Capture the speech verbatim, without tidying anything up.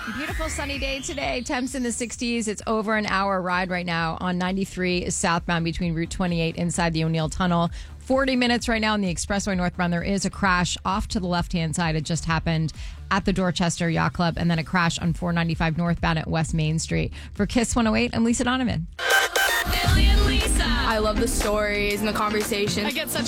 Beautiful sunny day today. Temps in the sixties. It's over an hour ride right now on ninety-three southbound between Route twenty-eight inside the O'Neill Tunnel. forty minutes right now on the Expressway northbound. There is a crash off to the left-hand side. It just happened at the Dorchester Yacht Club, and then a crash on four ninety-five northbound at West Main Street. For Kiss one oh eight, I'm Lisa Donovan. Billy and Lisa. I love the stories and the conversations. I get such